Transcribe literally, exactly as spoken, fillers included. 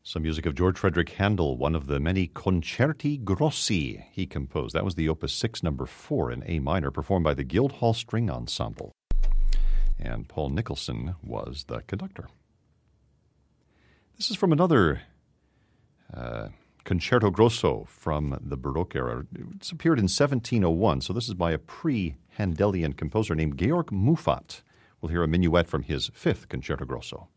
Some music of George Frederick Handel, one of the many concerti grossi he composed. That was the Opus six, number four in A minor, performed by the Guildhall String Ensemble. And Paul Nicholson was the conductor. This is from another uh, concerto grosso from the Baroque era. It's appeared in seventeen oh one, so this is by a pre-Handelian composer named Georg Muffat. We'll hear a minuet from his fifth concerto grosso.